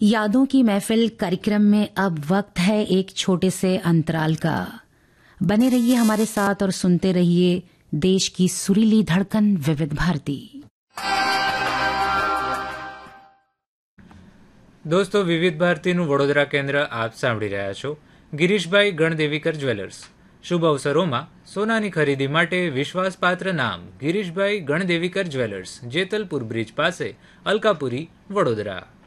यादों की महफिल कार्यक्रम में अब वक्त है एक छोटे से अंतराल का। बने रहिए हमारे साथ और सुनते रहिए देश की सुरीली धड़कन विविध भारती। દોસ્તો, વિવિધ ભારતીનું વડોદરા કેન્દ્ર આપ સાંભળી રહ્યા છો. ગિરીશભાઈ ગણદેવીકર જ્વેલર્સ. શુભ અવસરોમાં સોનાની ખરીદી માટે વિશ્વાસપાત્ર નામ ગિરીશભાઈ ગણદેવીકર જ્વેલર્સ, જેતલપુર બ્રિજ પાસે, અલકાપુરી, વડોદરા.